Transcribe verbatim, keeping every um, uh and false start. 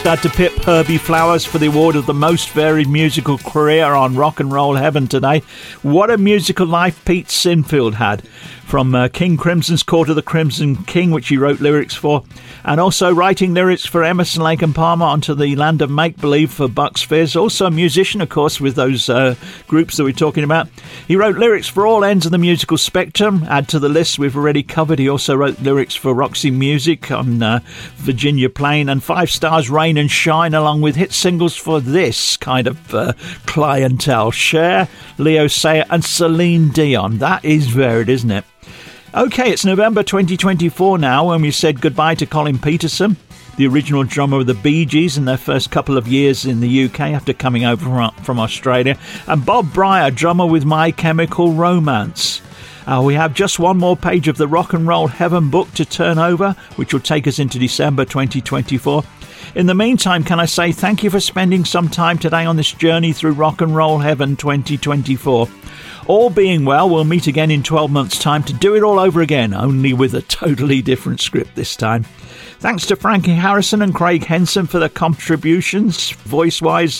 Had to pip Herbie Flowers for the award of the most varied musical career on Rock and Roll Heaven today. What a musical life Pete Sinfield had. From uh, King Crimson's Court of the Crimson King, which he wrote lyrics for, and also writing lyrics for Emerson, Lake and Palmer, onto the Land of Make-Believe for Bucks Fizz. Also a musician, of course, with those uh, groups that we're talking about. He wrote lyrics for all ends of the musical spectrum. Add to the list we've already covered, he also wrote lyrics for Roxy Music on uh, Virginia Plain and Five Stars Rain and Shine, along with hit singles for this kind of uh, clientele: Cher, Leo Sayer and Celine Dion. That is varied, isn't it? Okay, it's November twenty twenty-four now, when we said goodbye to Colin Peterson, the original drummer of the Bee Gees in their first couple of years in the U K after coming over from, from Australia, and Bob Bryer, drummer with My Chemical Romance. Uh, we have just one more page of the Rock and Roll Heaven book to turn over, which will take us into December twenty twenty-four. In the meantime, can I say thank you for spending some time today on this journey through Rock and Roll Heaven twenty twenty-four. All being well, we'll meet again in twelve months' time to do it all over again, only with a totally different script this time. Thanks to Frankie Harrison and Craig Henson for their contributions, voice-wise,